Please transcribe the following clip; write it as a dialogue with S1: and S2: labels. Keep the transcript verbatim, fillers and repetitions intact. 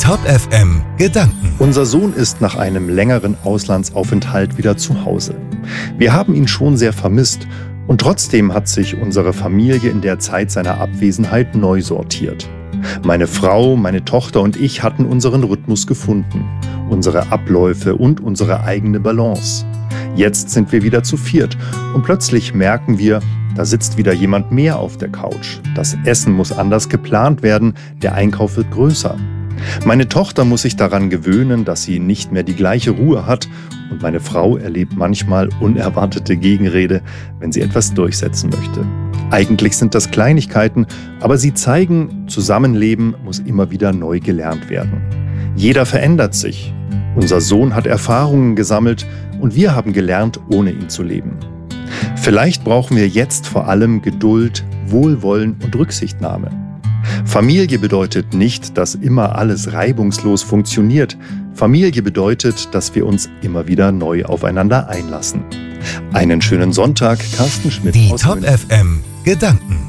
S1: Top F M Gedanken.
S2: Unser Sohn ist nach einem längeren Auslandsaufenthalt wieder zu Hause. Wir haben ihn schon sehr vermisst und trotzdem hat sich unsere Familie in der Zeit seiner Abwesenheit neu sortiert. Meine Frau, meine Tochter und ich hatten unseren Rhythmus gefunden, unsere Abläufe und unsere eigene Balance. Jetzt sind wir wieder zu viert und plötzlich merken wir, da sitzt wieder jemand mehr auf der Couch. Das Essen muss anders geplant werden, der Einkauf wird größer. Meine Tochter muss sich daran gewöhnen, dass sie nicht mehr die gleiche Ruhe hat und meine Frau erlebt manchmal unerwartete Gegenrede, wenn sie etwas durchsetzen möchte. Eigentlich sind das Kleinigkeiten, aber sie zeigen, Zusammenleben muss immer wieder neu gelernt werden. Jeder verändert sich. Unser Sohn hat Erfahrungen gesammelt und wir haben gelernt, ohne ihn zu leben. Vielleicht brauchen wir jetzt vor allem Geduld, Wohlwollen und Rücksichtnahme. Familie bedeutet nicht, dass immer alles reibungslos funktioniert. Familie bedeutet, dass wir uns immer wieder neu aufeinander einlassen. Einen schönen Sonntag, Carsten Schmidt.
S1: Die Top F M Gedanken.